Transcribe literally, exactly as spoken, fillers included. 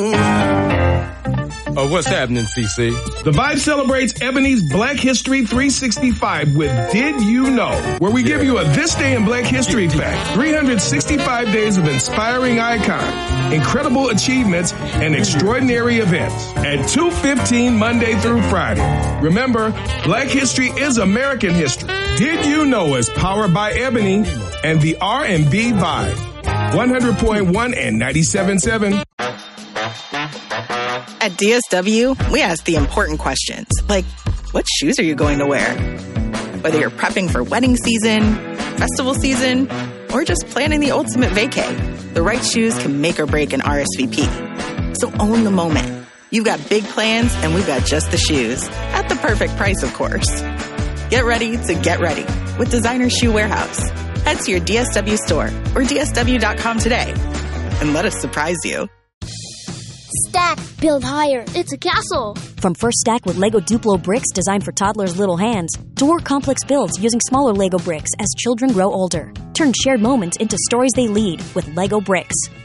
Oh, what's happening, C C? The Vibe celebrates Ebony's Black History three sixty-five with Did You Know? Where we give you a This Day in Black History fact. three hundred sixty-five days of inspiring icons, incredible achievements, and extraordinary events. At two fifteen Monday through Friday. Remember, Black History is American history. Did You Know is powered by Ebony and the R and B Vibe. one hundred point one and ninety-seven point seven. At D S W, we ask the important questions, like, what shoes are you going to wear? Whether you're prepping for wedding season, festival season, or just planning the ultimate vacay, the right shoes can make or break an R S V P. So own the moment. You've got big plans, and we've got just the shoes. At the perfect price, of course. Get ready to get ready with Designer Shoe Warehouse. Head to your D S W store or D S W dot com today and let us surprise you. Stack, build higher. It's a castle. From first stack with Lego Duplo bricks designed for toddlers' little hands, to more complex builds using smaller Lego bricks as children grow older. Turn shared moments into stories they lead with Lego bricks.